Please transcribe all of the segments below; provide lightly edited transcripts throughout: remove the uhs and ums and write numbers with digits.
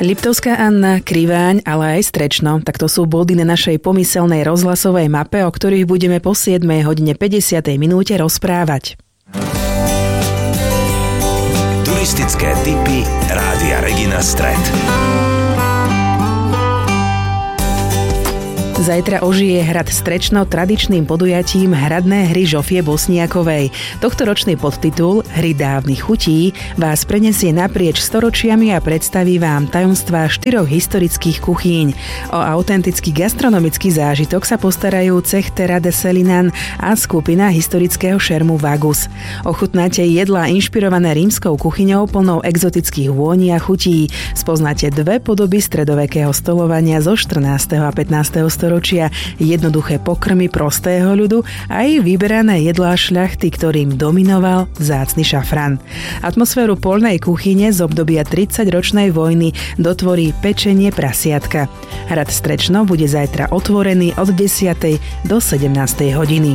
Liptovská Anna, Kriváň, ale aj Strečno, tak to sú body na našej pomyselnej rozhlasovej mape, o ktorých budeme po 7:50 minúte rozprávať. Turistické tipy Rádia Regina Stret. Zajtra ožije hrad Strečno tradičným podujatím Hradné hry Žofie Bosniakovej. Tohtoročný podtitul Hry dávnych chutí vás prenesie naprieč storočiami a predstaví vám tajomstvá 4 historických kuchýň. O autentický gastronomický zážitok sa postarajú cech Terra de Selinan a skupina historického šermu Vagus. Ochutnáte jedlá inšpirované rímskou kuchyňou plnou exotických vôní a chutí. Spoznáte 2 podoby stredovekého stolovania zo 14. a 15. storočia. Jednoduché pokrmy prostého ľudu a aj vyberané jedlá šľachty, ktorým dominoval vzácny šafran. Atmosféru poľnej kuchyne z obdobia 30-ročnej vojny dotvorí pečenie prasiatka. Hrad Strečno bude zajtra otvorený od 10. do 17. hodiny.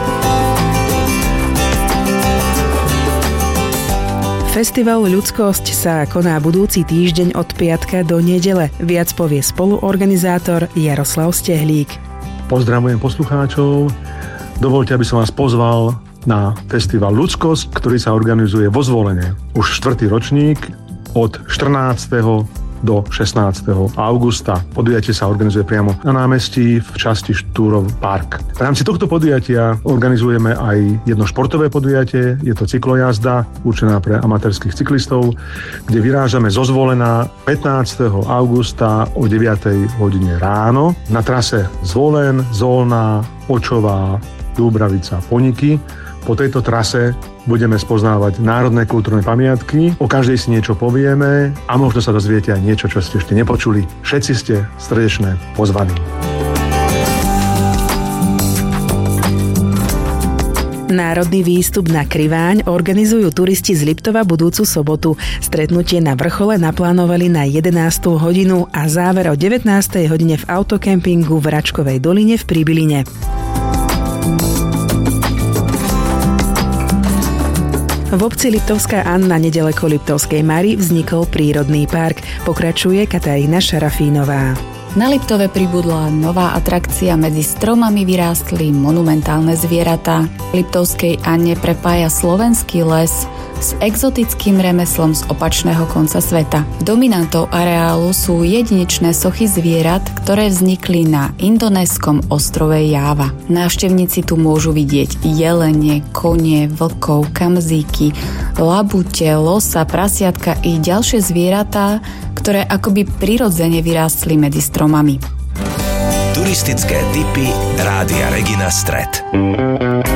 Festival Ľudskosť sa koná budúci týždeň od piatka do nedele. Viac povie spoluorganizátor Jaroslav Stehlík. Pozdravujem poslucháčov. Dovoľte, aby som vás pozval na Festival Ľudskosť, ktorý sa organizuje vo Zvolene. Už 4. ročník od 14. do 16. augusta. Podujatie sa organizuje priamo na námestí v časti Štúrov park. V rámci tohto podujatia organizujeme aj jedno športové podujatie, je to cyklojazda určená pre amatérskych cyklistov, kde vyrážame zo Zvolena 15. augusta o 9. hodine ráno na trase Zvolen, Zolná, Očová, Dúbravica, Poniky. Po tejto trase budeme spoznávať národné kultúrne pamiatky, o každej si niečo povieme a možno sa dozviete aj niečo, čo ste ešte nepočuli. Všetci ste srdečne pozvaní. Národný výstup na Kriváň organizujú turisti z Liptova budúcu sobotu. Stretnutie na vrchole naplánovali na 11. hodinu a záver o 19. hodine v autokempingu v Račkovej doline v Pribiline. V obci Liptovská Anna nedaleko Liptovskej Mary vznikol prírodný park. Pokračuje Katarína Šarafínová. Na Liptove pribudla nová atrakcia, medzi stromami vyrástli monumentálne zvieratá. Liptovskej Anne prepája slovenský les s exotickým remeslom z opačného konca sveta. Dominantou areálu sú jedinečné sochy zvierat, ktoré vznikli na indonéskom ostrove Jáva. Návštevníci tu môžu vidieť jelene, konie, vlkov, kamzíky, labute, losa, prasiatka i ďalšie zvieratá, ktoré akoby prirodzene vyrástli medzi stromami. Turistické tipy Rádia Regina Stret.